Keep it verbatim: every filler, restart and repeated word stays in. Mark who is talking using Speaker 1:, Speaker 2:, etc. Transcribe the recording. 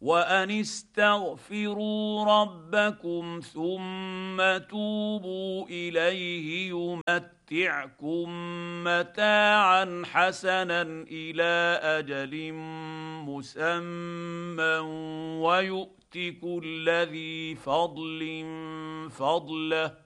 Speaker 1: وان استغفروا ربكم ثم توبوا اليه يمتعكم متاعا حسنا الى اجل مسمى ويؤت كل ذي فضل فضله